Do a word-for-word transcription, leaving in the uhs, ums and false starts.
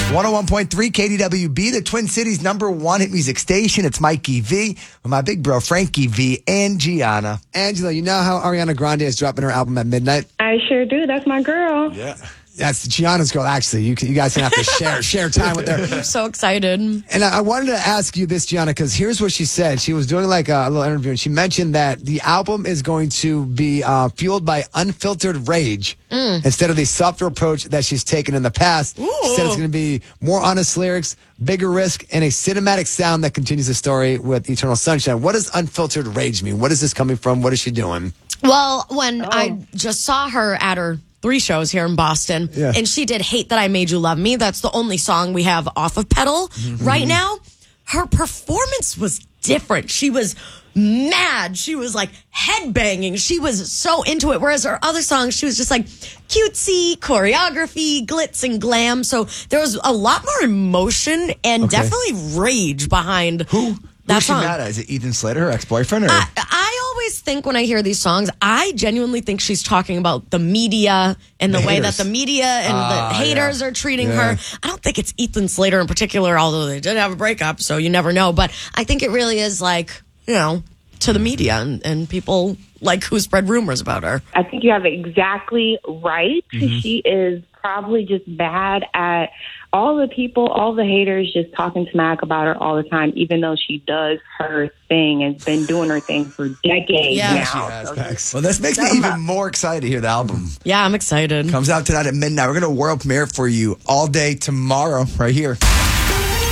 one oh one point three K D W B, the Twin Cities number one hit music station. It's Mikey V with my big bro Frankie V and Gianna. Angela, you know how Ariana Grande is dropping her album at midnight? I sure do. That's my girl. Yeah. That's Gianna's girl, actually. You you guys can have to share share time with her. I'm so excited. And I, I wanted to ask you this, Gianna, because here's what she said. She was doing like a, a little interview, and she mentioned that the album is going to be uh, fueled by unfiltered rage mm. instead of the softer approach that she's taken in the past. Ooh. She said it's going to be more honest lyrics, bigger risk, and a cinematic sound that continues the story with Eternal Sunshine. What does unfiltered rage mean? What is this coming from? What is she doing? Well, when oh. I just saw her at her three shows here in Boston, yeah. and she did Hate That I Made You Love Me. That's the only song we have off of Pedal mm-hmm. right now. Her performance was different. She was mad. She was like headbanging. She was so into it. Whereas her other songs, she was just like cutesy, choreography, glitz and glam. So there was a lot more emotion and okay. definitely rage behind Who? that Who's she song. mad at? Is it Ethan Slater, her ex-boyfriend? Or? I, I always think when I hear these songs, I genuinely think she's talking about the media and the, The way haters. that the media and Ah, the haters yeah. are treating Yeah. her. I don't think it's Ethan Slater in particular, although they did have a breakup, so you never know. But I think it really is like, you know, to the media and, and people like who spread rumors about her. I think you have it exactly right. Mm-hmm. She is probably just bad at all the people, all the haters just talking smack about her all the time, even though she does her thing and has been doing her thing for decades Yeah, now. she has, So Max. Well, this makes me even more excited to hear the album. Yeah, I'm excited. Comes out tonight at midnight. We're going to world premiere for you all day tomorrow right here.